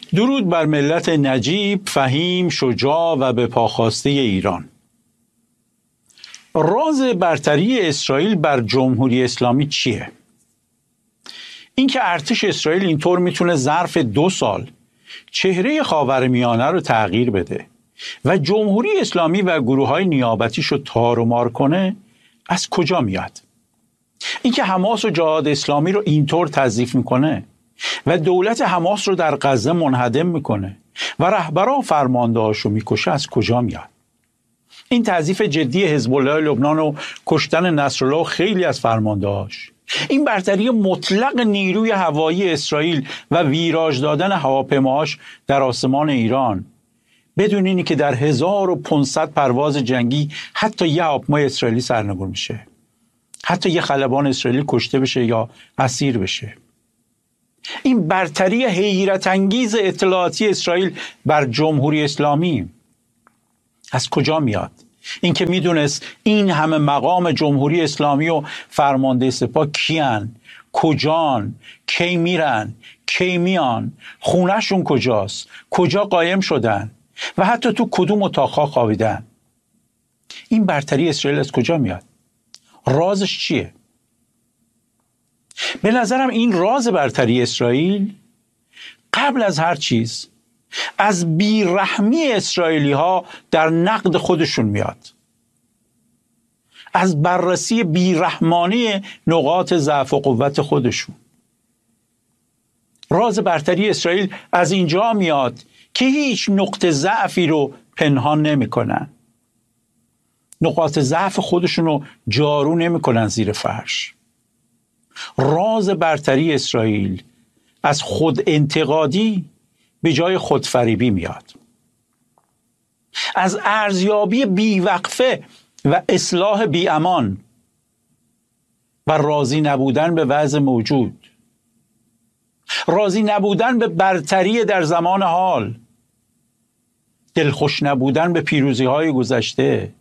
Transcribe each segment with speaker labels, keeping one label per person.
Speaker 1: درود بر ملت نجیب، فهیم، شجاع و به پاخواسته ایران. راز برتری اسرائیل بر جمهوری اسلامی چیه؟ اینکه ارتش اسرائیل اینطور میتونه ظرف 2 سال چهره خاورمیانه رو تغییر بده و جمهوری اسلامی و گروه‌های نیابتیش رو تار و مار کنه از کجا میاد؟ اینکه حماس و جهاد اسلامی رو اینطور تضعیف میکنه و دولت حماس رو در غزه منهدم میکنه و رهبران فرماندهاش رو میکشه از کجا میاد؟ این تضعیف جدی حزب الله لبنان و کشتن نصرالله و خیلی از فرماندهاش، این برتری مطلق نیروی هوایی اسرائیل و ویراژ دادن هواپیماهاش در آسمان ایران بدون اینی که در 1500 پرواز جنگی حتی یه هواپیمای اسرائیلی سرنگون میشه، حتی یه خلبان اسرائیلی کشته بشه یا اسیر بشه. این برتری حیرت انگیز اطلاعاتی اسرائیل بر جمهوری اسلامی از کجا میاد؟ این که میدونست این همه مقام جمهوری اسلامی و فرمانده سپاه کیان، کجان، کی میرن، کی میان، خونهشون کجاست، کجا قایم شدن و حتی تو کدوم اتاقها خوابیدن. این برتری اسرائیل از کجا میاد؟ رازش چیه؟ به نظرم این راز برتری اسرائیل قبل از هر چیز از بیرحمی اسرائیلی ها در نقد خودشون میاد، از بررسی بیرحمانه نقاط ضعف و قوت خودشون. راز برتری اسرائیل از اینجا میاد که هیچ نقطه ضعفی رو پنهان نمیکنن، نقاط ضعف خودشون رو جارو نمیکنن زیر فرش. راز برتری اسرائیل از خود انتقادی به جای خودفریبی میاد، از ارزیابی بیوقفه و اصلاح بیامان و راضی نبودن به وضع موجود، راضی نبودن به برتری در زمان حال، دلخوش نبودن به پیروزی‌های گذشته.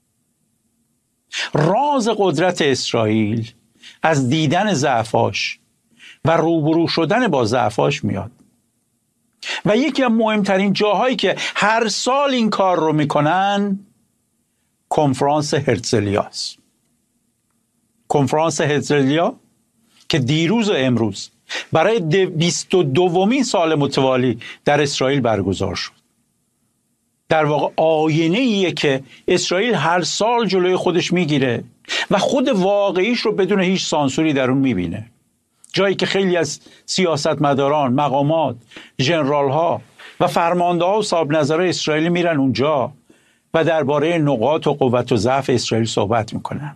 Speaker 1: راز قدرت اسرائیل از دیدن ضعفاش و روبرو شدن با ضعفاش میاد و یکی از مهمترین جاهایی که هر سال این کار رو میکنن کنفرانس هرتزلیاست. کنفرانس هرتزلیا که دیروز و امروز برای 22مین سال متوالی در اسرائیل برگزار شد. در واقع آینه ایه که اسرائیل هر سال جلوی خودش میگیره و خود واقعیش رو بدون هیچ سانسوری در اون میبینه. جایی که خیلی از سیاستمداران، مقامات، ژنرال ها و فرمانده ها و صاحب نظرهای اسرائیلی میرن اونجا و درباره نقاط و قوت و ضعف اسرائیل صحبت میکنن.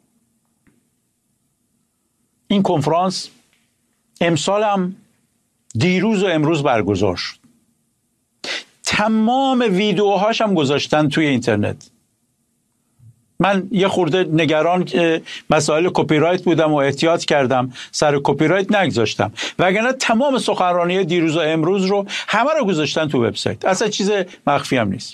Speaker 1: این کنفرانس امسال هم دیروز و امروز برگزار شد. تمام ویدیوهاش هم گذاشتن توی اینترنت. من یه خورده نگران مسائل کپی رایت بودم و احتیاط کردم سر کپی رایت نگذاشتم، وگرنه تمام سخنرانی دیروز و امروز رو همه رو گذاشتن تو وبسایت، اصلا چیز مخفی هم نیست.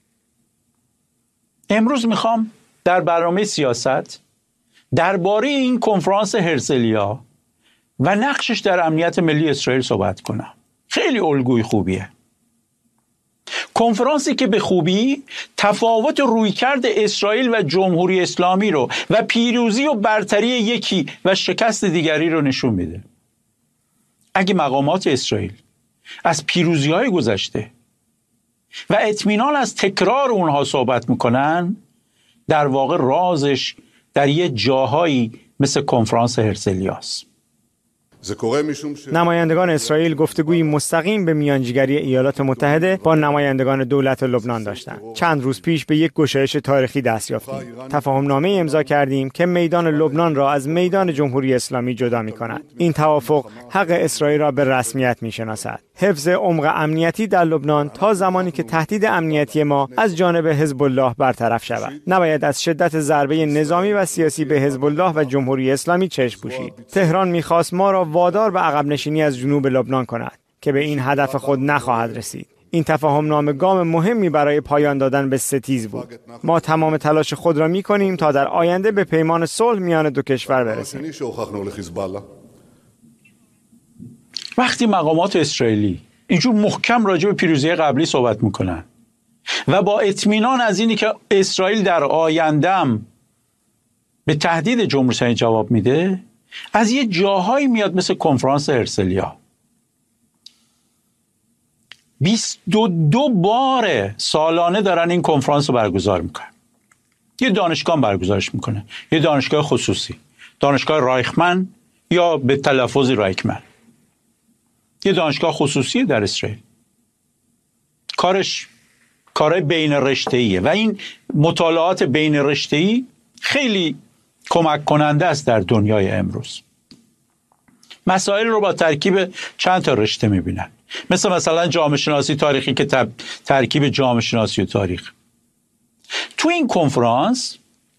Speaker 1: امروز میخوام در برنامه سیاست درباره این کنفرانس هرتزلیا و نقشش در امنیت ملی اسرائیل صحبت کنم. خیلی الگوی خوبیه. کنفرانسی که به خوبی تفاوت رویکرد اسرائیل و جمهوری اسلامی رو و پیروزی و برتری یکی و شکست دیگری رو نشون میده. اگه مقامات اسرائیل از پیروزی‌های گذشته و اطمینان از تکرار اونها صحبت میکنن، در واقع رازش در یه جاهایی مثل کنفرانس هرتزلیاست.
Speaker 2: نمایندگان اسرائیل گفتگوی مستقیم به میانجیگری ایالات متحده با نمایندگان دولت لبنان داشتند. چند روز پیش به یک گشایش تاریخی دست یافتیم. تفاهمنامه امضا کردیم که میدان لبنان را از میدان جمهوری اسلامی جدا می‌کند. این توافق حق اسرائیل را به رسمیت می‌شناسد. حفظ عمق امنیتی در لبنان تا زمانی که تهدید امنیتی ما از جانب حزب الله برطرف شود. نباید از شدت ضربه نظامی و سیاسی به حزب الله و جمهوری اسلامی چشم پوشید. تهران می‌خواست ما را وادار به عقب نشینی از جنوب لبنان کند که به این هدف خود نخواهد رسید. این تفاهمنامه گام مهمی برای پایان دادن به ستیز بود. ما تمام تلاش خود را می‌کنیم تا در آینده به پیمان صلح میان دو کشور برسیم.
Speaker 1: وقتی مقامات اسرائیلی اینجور محکم راجع به پیروزی قبلی صحبت میکنن و با اطمینان از اینی که اسرائیل در آیندهم به تهدید جمهوری اسلامی جواب میده، از یه جاهایی میاد مثل کنفرانس هرسلیا. 22 بار سالانه دارن این کنفرانس رو برگزار میکنن. یه دانشگاه برگزارش میکنه، یه دانشگاه خصوصی، دانشگاه رایخمن یا به تلفظ رایکمن، یه دانشگاه خصوصی در اسرائیل. کارهای بین رشته‌ایه و این مطالعات بین رشته‌ای خیلی کمک کننده است در دنیای امروز. مسائل رو با ترکیب چند تا رشته میبینن، مثلا جامعه شناسی تاریخی که ترکیب جامعه شناسی و تاریخ. تو این کنفرانس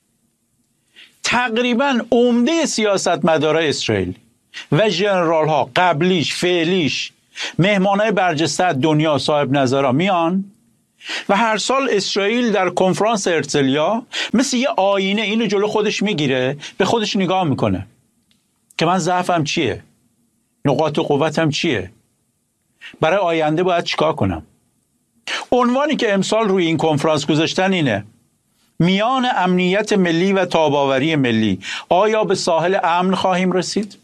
Speaker 1: تقریبا عمده سیاستمدارای اسرائیل و ژنرال ها قبلیش فعلیش، مهمانای برجسته دنیا، صاحب نظرها میان و هر سال اسرائیل در کنفرانس هرتزلیا مثل یه آینه اینو جلو خودش میگیره، به خودش نگاه میکنه که من ضعفم چیه، نقاط قوتم چیه، برای آینده باید چیکار کنم. عنوانی که امسال روی این کنفرانس گذاشتن اینه: میان امنیت ملی و تاب‌آوری ملی، آیا به ساحل امن خواهیم رسید؟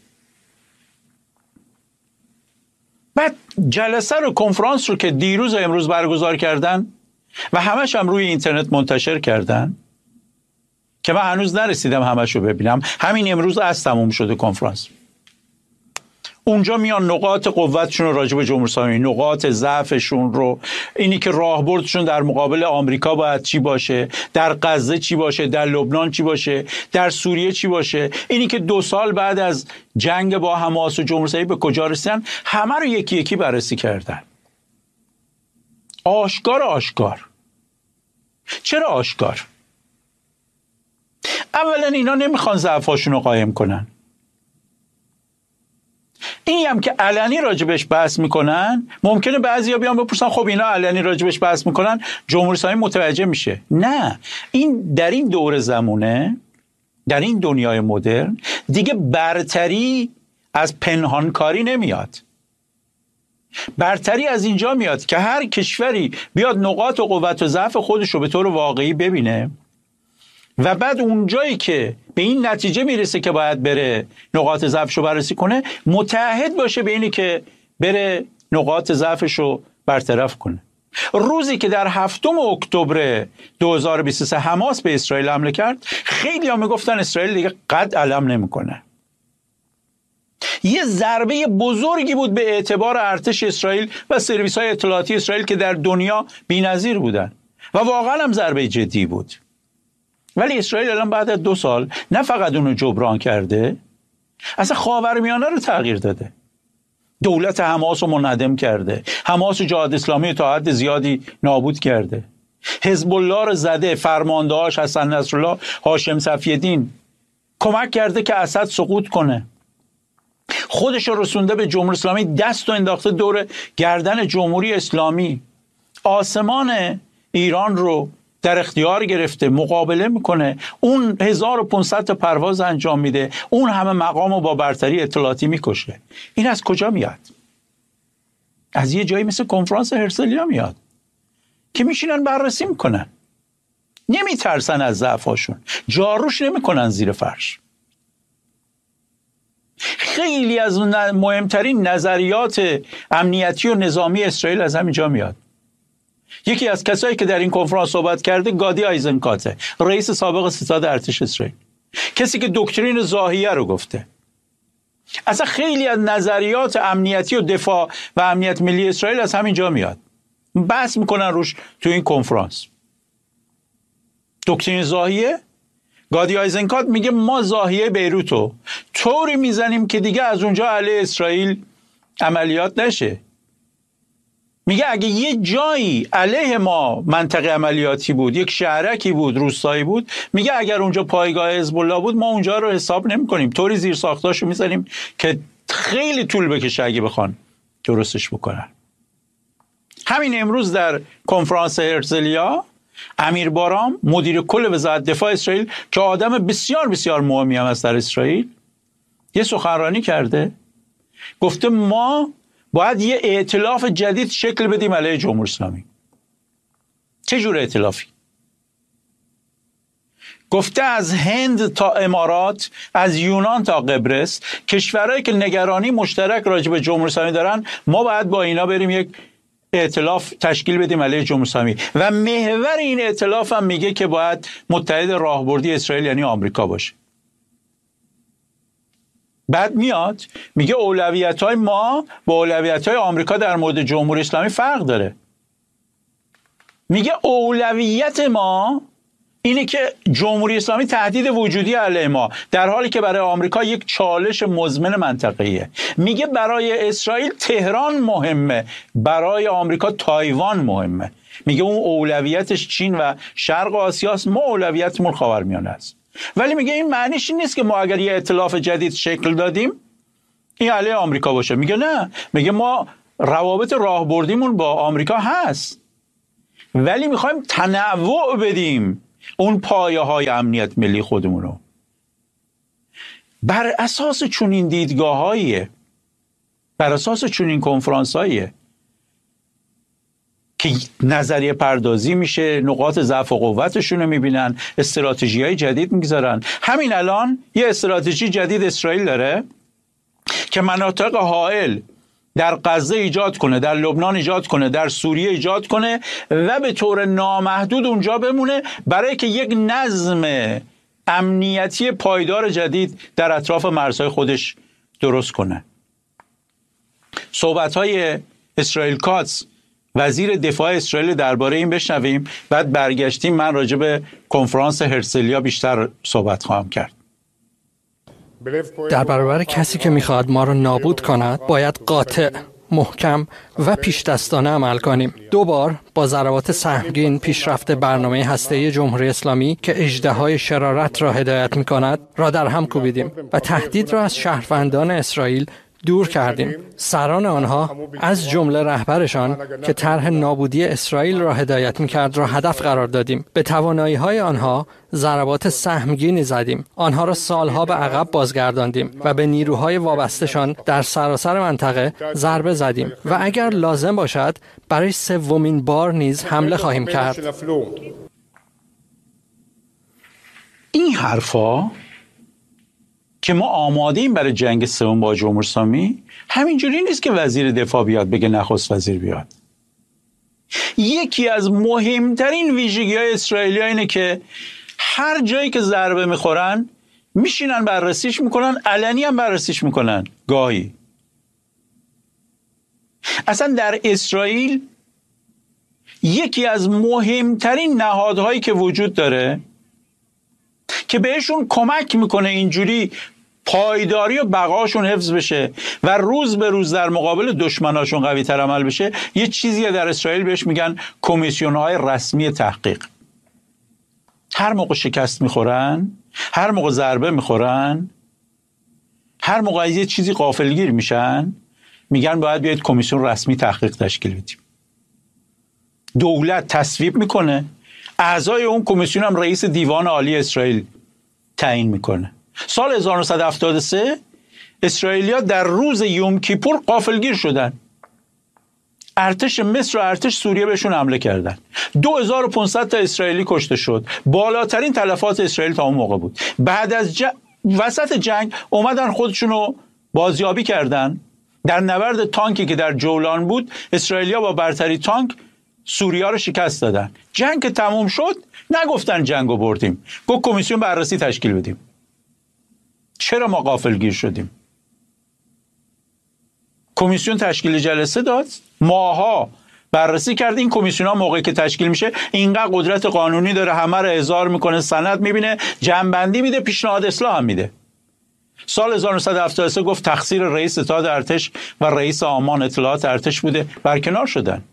Speaker 1: بعد جلسه رو، کنفرانس رو که دیروز و امروز برگزار کردن و همش هم روی اینترنت منتشر کردن که من هنوز نرسیدم همش رو ببینم، همین امروز تموم شده کنفرانس. اونجا میان نقاط قوتشون رو راجع به جمهوری اسلامی، نقاط ضعفشون رو، اینی که راهبردشون در مقابل آمریکا باید چی باشه، در غزه چی باشه، در لبنان چی باشه، در سوریه چی باشه، اینی که 2 سال بعد از جنگ با حماس و جمهوری اسلامی به کجا رسیدن، همه رو یکی یکی بررسی کردن. آشکار. چرا آشکار؟ اولا اینا نمیخوان ضعفاشون رو قایم کنن. این هم که علنی راجبش بحث میکنن، ممکنه بعضیا بیان بپرسن خب اینا علنی راجبش بحث میکنن، جمهوری اسلامی متوجه میشه. نه، این در این دور زمونه، در این دنیای مدرن دیگه برتری از پنهانکاری نمیاد. برتری از اینجا میاد که هر کشوری بیاد نقاط و قوت و ضعف خودش رو به طور واقعی ببینه و بعد اونجایی که به این نتیجه میرسه که باید بره نقاط ضعفش رو بررسی کنه، متعهد باشه به اینی که بره نقاط ضعفش رو برطرف کنه. روزی که در 7 اکتبر 2023 حماس به اسرائیل حمله کرد، خیلی ها میگفتن اسرائیل دیگه قد علم نمیکنه. یه ضربه بزرگی بود به اعتبار ارتش اسرائیل و سرویس‌های اطلاعاتی اسرائیل که در دنیا بی‌نظیر بودن و واقعا هم ضربه جدی بود. ولی اسرائیل الان بعد از 2 سال نه فقط اونو جبران کرده، اصلا خاورمیانه رو تغییر داده. دولت حماس رو منهدم کرده، حماس و جهاد اسلامی تا حد زیادی نابود کرده، حزب الله رو زده، فرماندهاش حسن نصرالله، هاشم صفی‌الدین، کمک کرده که اسد سقوط کنه، خودش رو رسونده به جمهوری اسلامی، دست رو انداخته دور گردن جمهوری اسلامی، آسمان ایران رو در اختیار گرفته، مقابله میکنه، اون 1500 پرواز انجام میده، اون همه مقام رو با برتری اطلاعاتی میکشه. این از کجا میاد؟ از یه جایی مثل کنفرانس هرسلیا میاد که میشینن بررسی میکنن، نمیترسن از ضعفاشون، جاروش نمیکنن زیر فرش. خیلی از مهمترین نظریات امنیتی و نظامی اسرائیل از همینجا میاد. یکی از کسایی که در این کنفرانس صحبت کرده گادی آیزنکاته، رئیس سابق ستاد ارتش اسرائیل، کسی که دکترین ضاحیه رو گفته. اصلا خیلی از نظریات امنیتی و دفاع و امنیت ملی اسرائیل از همینجا میاد، بحث میکنن روش تو این کنفرانس. دکترین ضاحیه، گادی آیزنکات میگه ما ضاحیه بیروتو طوری میزنیم که دیگه از اونجا علیه اسرائیل عملیات نشه. میگه اگه یه جایی علیه ما منطقه عملیاتی بود، یک شهرکی بود، روستایی بود، میگه اگر اونجا پایگاه حزب الله بود ما اونجا رو حساب نمی‌کنیم، طوری زیر ساختاشو می‌ذاریم که خیلی طول بکشه اگه بخوان درستش بکنن. همین امروز در کنفرانس هرتزلیا امیر بارام، مدیر کل وزارت دفاع اسرائیل که آدم بسیار بسیار مهمی هم است در اسرائیل، یه سخنرانی کرده، گفته ما باید یه ائتلاف جدید شکل بدیم علیه جمهوری اسلامی. چه جور ائتلافی؟ گفته از هند تا امارات، از یونان تا قبرس، کشورهایی که نگرانی مشترک راجع به جمهوری اسلامی دارن، ما باید با اینا بریم یک ائتلاف تشکیل بدیم علیه جمهوری اسلامی. و محور این ائتلاف هم میگه که باید متحد راهبردی اسرائیل یعنی آمریکا باشه. بعد میاد میگه اولویت‌های ما با اولویت‌های آمریکا در مورد جمهوری اسلامی فرق داره. میگه اولویت ما اینه که جمهوری اسلامی تهدید وجودی علیه ما، در حالی که برای آمریکا یک چالش مزمن منطقه‌ایه. میگه برای اسرائیل تهران مهمه، برای آمریکا تایوان مهمه. میگه اون اولویتش چین و شرق آسیاست، ما اولویتمون خاورمیانه است. ولی میگه این معنیش این نیست که ما اگر یه ائتلاف جدید شکل دادیم این علیه آمریکا باشه. میگه نه، میگه ما روابط راهبردیمون با آمریکا هست، ولی میخوایم تنوع بدیم اون پایه‌های امنیت ملی خودمون رو. بر اساس چنین دیدگاه‌هاییه، بر اساس چنین کنفرانس‌هاییه که نظریه پردازی میشه، نقاط ضعف و قوتشون رو میبینن، استراتژی‌های جدید میگذارن. همین الان یه استراتژی جدید اسرائیل داره که مناطق حائل در غزه ایجاد کنه، در لبنان ایجاد کنه، در سوریه ایجاد کنه و به طور نامحدود اونجا بمونه، برای که یک نظم امنیتی پایدار جدید در اطراف مرزهای خودش درست کنه. صحبت‌های اسرائیل کاتس وزیر دفاع اسرائیل درباره این بشنویم، بعد برگشتیم من راجع به کنفرانس هرسلیا بیشتر صحبت خواهم کرد.
Speaker 3: در برابر کسی که میخواهد ما را نابود کند باید قاطع، محکم و پیش دستانه عمل کنیم. 2 بار با ضربات سهمگین پیشرفت برنامه هسته‌ای جمهوری اسلامی که اژدهای شرارت را هدایت میکند را در هم کوبیدیم و تهدید را از شهروندان اسرائیل دور کردیم. سران آنها از جمله رهبرشان که طرح نابودی اسرائیل را هدایت می‌کرد را هدف قرار دادیم. به توانایی‌های آنها ضربات سهمگینی زدیم. آنها را سالها به عقب بازگرداندیم و به نیروهای وابسته‌شان در سراسر منطقه ضربه زدیم و اگر لازم باشد برای 3مین بار نیز حمله خواهیم کرد.
Speaker 1: این حرفا که ما آماده ایم برای جنگ سوم با جمهوری اسلامی، همینجوری نیست که وزیر دفاع بیاد بگه نخست وزیر بیاد. یکی از مهمترین ویژگی‌های اسرائیلی‌ها اینه که هر جایی که ضربه میخورن میشینن بررسیش میکنن، علنی هم بررسیش میکنن. گاهی اصلا در اسرائیل یکی از مهمترین نهادهایی که وجود داره که بهشون کمک میکنه اینجوری پایداری و بقاشون حفظ بشه و روز به روز در مقابل دشمناشون قوی تر عمل بشه، یه چیزی در اسرائیل بهش میگن کمیسیون‌های رسمی تحقیق. هر موقع شکست میخورن، هر موقع ضربه میخورن، هر موقع یه چیزی غافلگیر میشن، میگن باید بیاید کمیسیون رسمی تحقیق تشکیل بدیم. دولت تصویب میکنه، اعضای اون کمیسیون هم رئیس دیوان عالی اسرائیل تعیین میکنه. سال 1973 اسرائیلیا در روز یوم کیپور غافلگیر شدن. ارتش مصر و ارتش سوریه بهشون حمله کردن. 2500 تا اسرائیلی کشته شد. بالاترین تلفات اسرائیل تا اون موقع بود. بعد از وسط جنگ اومدن خودشونو بازیابی کردن. در نبرد تانکی که در جولان بود، اسرائیلیا با برتری تانک سوریا رو شکست دادن. جنگ که تموم شد نگفتن جنگو بردیم، گفت کمیسیون بررسی تشکیل بدیم. چرا ما غافلگیر شدیم؟ کمیسیون تشکیل جلسه داد، ماها بررسی کرد. این کمیسیون ها موقعی که تشکیل میشه اینقدر قدرت قانونی داره، همه رو احضار میکنه، سند میبینه، جنبندی میده، پیشنهاد اصلاح هم میده. سال 1973 گفت تقصیر رئیس ستاد ارتش و رئیس آمان اطلاعات ارتش بوده، برکنار شدن.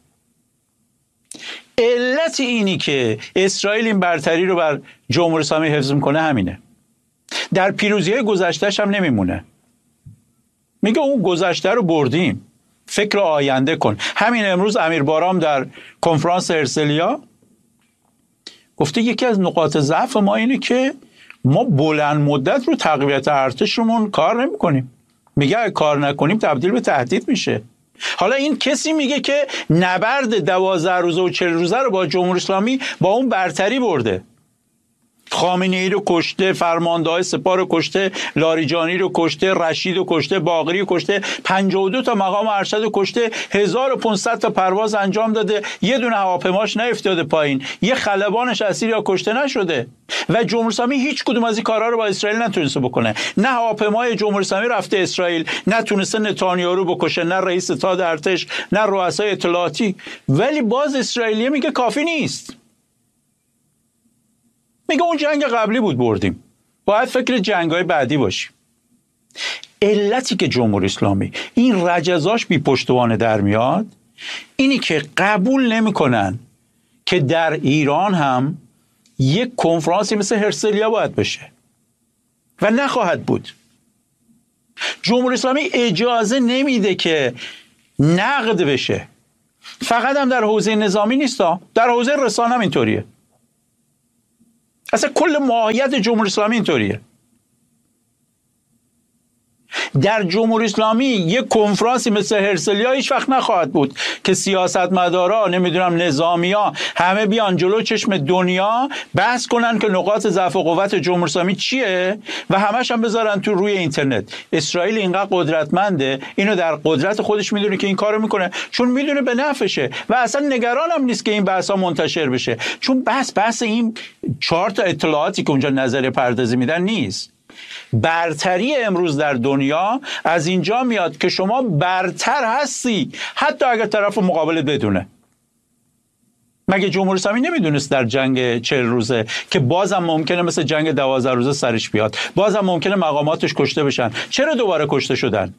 Speaker 1: علت اینی که اسرائیل این برتری رو بر جمهوری اسلامی حفظ میکنه همینه. در پیروزی‌های گذشته‌اش هم نمیمونه. میگه اون گذشته رو بردیم، فکر آینده کن. همین امروز امیر بارام در کنفرانس هرسلیا گفته یکی از نقاط ضعف ما اینه که ما بلند مدت رو تقویت ارتشمون کار نمی‌کنیم. میگه اگه کار نکنیم تبدیل به تهدید میشه. حالا این کسی میگه که نبرد 12 روزه و 40 روزه رو با جمهوری اسلامی با اون برتری برده. خامنه‌ای رو کشته، فرمانده‌های سپاه رو کشته، لاریجانی رو کشته، رشید رو کشته، باقری رو کشته، 52 تا مقام ارشد رو کشته، 1500 تا پرواز انجام داده، یه دونه هواپیماش نیفتاده پایین، یه خلبانش اسیر یا کشته نشده و جمهوری اسلامی هیچ کدوم از این کارا رو با اسرائیل نتونسته بکنه. نه هواپیمای جمهوری اسلامی رفته اسرائیل، نه تونسته نتانیاهو رو بکشه، نه رئیس ستاد ارتش، نه رؤسای اطلاعاتی. ولی باز اسرائیلی میگه کافی نیست. میگه اون جنگ قبلی بود بردیم، باید فکر جنگ‌های بعدی باشیم. علتی که جمهوری اسلامی این رجزاش بی پشتوانه در میاد اینی که قبول نمی‌کنن که در ایران هم یک کنفرانسی مثل هرسلیا باید بشه و نخواهد بود. جمهوری اسلامی اجازه نمیده که نقد بشه. فقط هم در حوزه نظامی نیست، در حوزه رسانه هم اینطوریه. اصلا کل ماهیت جمهوری اسلامی اینطوریه. در جمهوری اسلامی یک کنفرانسی مثل هرسلیا هیچ وقت نخواهد بود که سیاستمدارا، نمیدونم نظامیا، همه بیان جلو چشم دنیا بحث کنن که نقاط ضعف و قوت جمهوری اسلامی چیه و همش هم بذارن تو روی اینترنت. اسرائیل اینقدر قدرتمنده، اینو در قدرت خودش میدونه که این کارو میکنه، چون میدونه به نفعشه و اصلا نگران هم نیست که این بحثا منتشر بشه، چون بحث این 4 تا اطلاعاتی که اونجا نظریه پردازی میدن نیست. برتری امروز در دنیا از اینجا میاد که شما برتر هستی حتی اگر طرف مقابلت بدونه. مگه جمهوری اسلامی نمیدونست در جنگ 40 روزه که بازم ممکنه مثل جنگ 12 روزه سرش بیاد، بازم ممکنه مقاماتش کشته بشن؟ چرا دوباره کشته شدن؟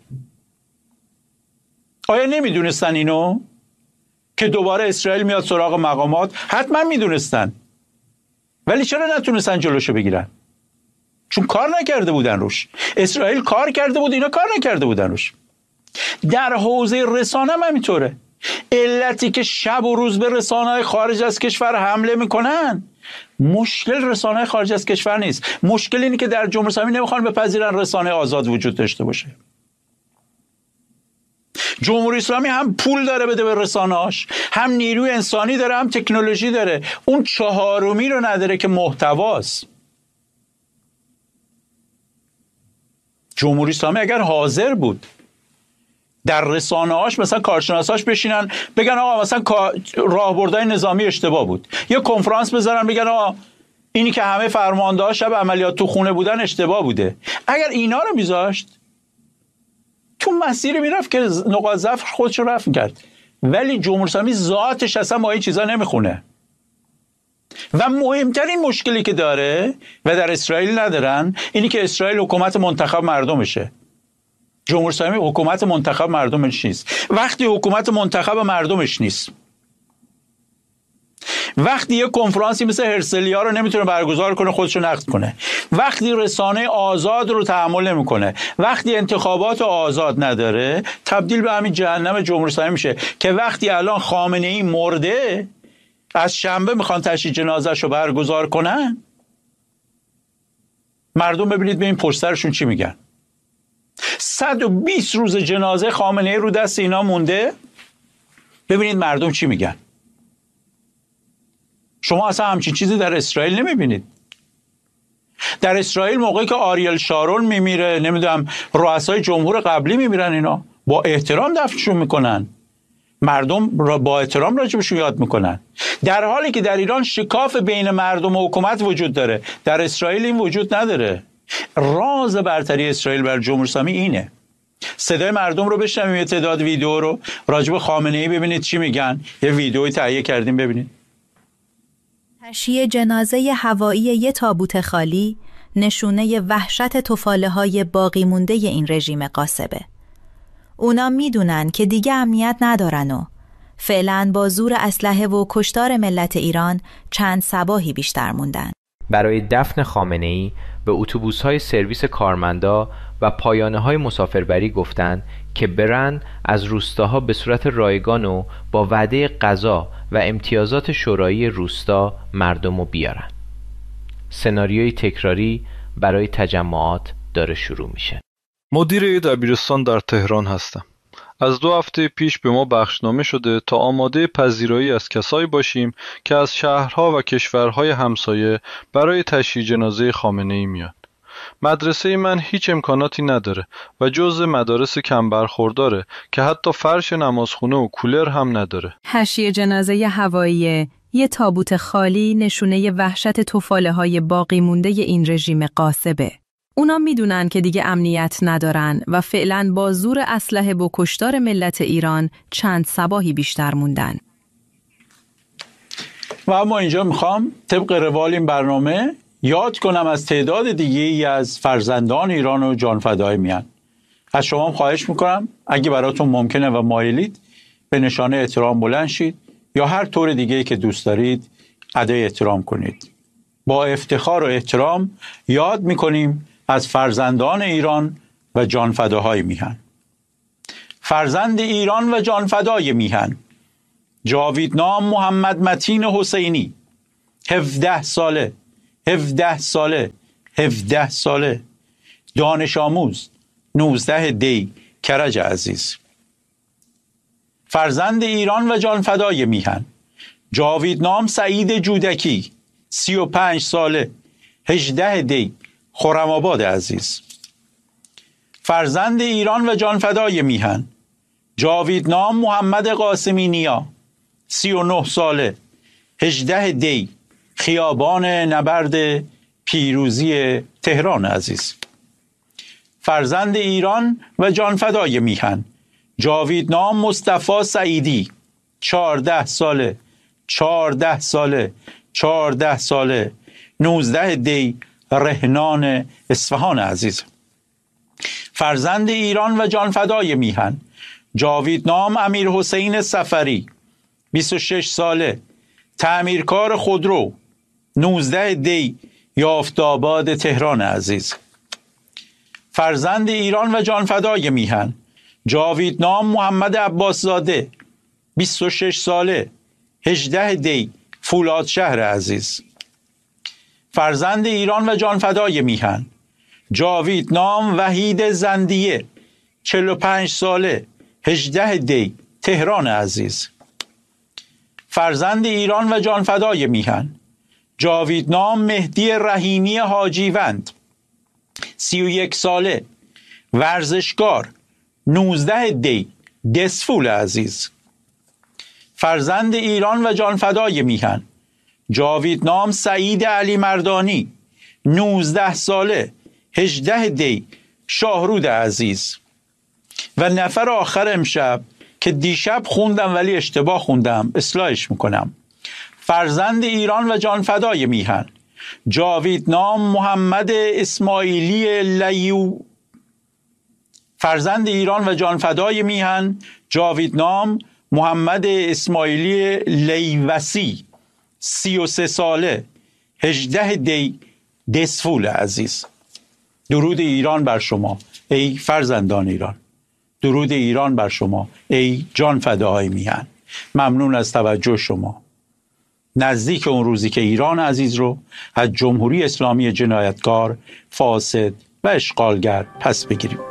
Speaker 1: آیا نمیدونستن اینو که دوباره اسرائیل میاد سراغ مقامات؟ حتما میدونستن، ولی چرا نتونستن جلوشو بگیرن؟ چون کار نکرده بودن روش. اسرائیل کار کرده بود، اینا کار نکرده بودن روش. در حوزه رسانه هم همینطوره. علتی که شب و روز به رسانه‌های خارج از کشور حمله میکنن، مشکل رسانه‌های خارج از کشور نیست. مشکل اینه که در جمهوری اسلامی نمیخوان بپذیرن رسانه آزاد وجود داشته باشه. جمهوری اسلامی هم پول داره بده به رسانه‌اش، هم نیروی انسانی داره، هم تکنولوژی داره. اون چهارمی رو نداره که محتواست. جمهوری اسلامی اگر حاضر بود در رسانه‌هاش مثلا کارشناساش بشینن بگن آقا مثلا راهبردهای نظامی اشتباه بود، یه کنفرانس بذارن بگن آقا اینی که همه فرمانده‌ها شب عملیات تو خونه بودن اشتباه بوده، اگر اینا رو میذاشت تو مسیر میرفت که نقاط ضعف خودش رو رفع کرد. ولی جمهوری اسلامی ذاتش اصلا با این چیزا نمیخونه. و مهمترین مشکلی که داره و در اسرائیل ندارن اینی که اسرائیل حکومت منتخب مردمشه. جمهوری اسلامی حکومت منتخب مردمش نیست. وقتی حکومت منتخب مردمش نیست، وقتی یه کنفرانسی مثل هرسلیا رو نمیتونه برگزار کنه خودش رو نقد کنه، وقتی رسانه آزاد رو تحمل نمیکنه، وقتی انتخابات آزاد نداره، تبدیل به همین جهنم جمهوری اسلامی میشه که وقتی الان خامنه‌ای مرده از شنبه میخوان تشییع جنازه‌شو برگزار کنن، مردم ببینید به این پشترشون چی میگن. 120 روز جنازه خامنه‌ای رو دست اینا مونده، ببینید مردم چی میگن. شما اصلا همچین چیزی در اسرائیل نمیبینید. در اسرائیل موقعی که آریل شارون میمیره، نمیدونم رؤسای جمهور قبلی میمیرن، اینا با احترام دفنشون میکنن، مردم را با احترام راجبشون یاد میکنن، در حالی که در ایران شکاف بین مردم و حکومت وجود داره. در اسرائیل این وجود نداره. راز برتری اسرائیل بر جمهوری اسلامی اینه. صدای مردم رو بشنویم، یه تعداد ویدیو رو راجب خامنه‌ای ببینید چی میگن. یه ویدیوی تهیه کردیم ببینید.
Speaker 4: تشییع جنازه هوایی یه تابوت خالی نشونه وحشت تفاله‌های باقی مونده این رژیم غاصبه. اونا میدونن که دیگه امنیت ندارن و فعلاً با زور اسلحه و کشتار ملت ایران چند صباحی بیشتر موندن.
Speaker 5: برای دفن خامنه‌ای به اتوبوس‌های سرویس کارمندا و پایانه‌های مسافربری گفتن که برن از روستاها به صورت رایگان و با وعده غذا و امتیازات شورایی روستا مردمو بیارن. سناریوی تکراری برای تجمعات داره شروع میشه.
Speaker 6: مدیر دبیرستان در تهران هستم. از 2 هفته پیش به ما بخشنامه شده تا آماده پذیرایی از کسایی باشیم که از شهرها و کشورهای همسایه برای تشییع جنازه خامنه‌ای میان. مدرسه من هیچ امکاناتی نداره و جزء مدارس کم برخورداره که حتی فرش نمازخونه و کولر هم نداره.
Speaker 7: تشییع جنازه هوایی یه تابوت خالی نشونه وحشت توفاله‌های باقی مونده این رژیم غاصبه. اونا میدونن که دیگه امنیت ندارن و فعلاً با زور اسلحه با کشتار ملت ایران چند صباحی بیشتر موندن.
Speaker 1: و اما اینجا میخوام طبق روال این برنامه یاد کنم از تعداد دیگه ای از فرزندان ایران و جانفدای میان. از شما هم خواهش میکنم اگه براتون ممکنه و مایلید به نشانه احترام بلند شید یا هر طور دیگه که دوست دارید ادای احترام کنید. با افتخار و احترام یاد میکنیم از فرزندان ایران و جانفداهای میهن. فرزند ایران و جانفدای میهن: جاویدنام محمد متین حسینی، 17 ساله 17 ساله 17 ساله، دانش آموز، 19 دی، کرج عزیز. فرزند ایران و جانفدای میهن: جاویدنام سعید جودکی، 35 ساله، 18 دی، خرم‌آباد عزیز. فرزند ایران و جانفدای میهن: جاویدنام محمد قاسمی نیا، 39 ساله، 18 دی، خیابان نبرد پیروزی تهران عزیز. فرزند ایران و جانفدای میهن: جاویدنام مصطفی سعیدی، 14 ساله 14 ساله 14 ساله، 19 دی، رهنان اصفهان عزیز. فرزند ایران و جانفدای میهن: جاویدنام امیر حسین سفری، 26 ساله، تعمیرکار خودرو، 19 دی، یافت‌آباد تهران عزیز. فرزند ایران و جانفدای میهن: جاویدنام محمد عباس زاده، 26 ساله، 18 دی، فولادشهر عزیز. فرزند ایران و جانفدای میهن: جاویدنام وحید زندیه، 45 ساله، 18 دی، تهران عزیز. فرزند ایران و جانفدای میهن: جاویدنام مهدی رحیمی حاجیوند، 31 ساله، ورزشکار، 19 دی، دسفول عزیز. فرزند ایران و جانفدای میهن: جاویدنام سعید علی مردانی، 19 ساله، 18 دی، شاهرود عزیز. و نفر آخر امشب که دیشب خوندم ولی اشتباه خوندم، اصلاحش میکنم. فرزند ایران و جانفدای میهن: جاویدنام محمد اسماعیلی لیو. فرزند ایران و جانفدای میهن: جاویدنام محمد اسماعیلی لیوسی، 33 ساله، 18 دی، دسفول عزیز. درود ایران بر شما ای فرزندان ایران. درود ایران بر شما ای جانفداهای میهن. ممنون از توجه شما. نزدیک اون روزی که ایران عزیز رو از جمهوری اسلامی جنایتکار، فاسد و اشغالگر پس بگیریم.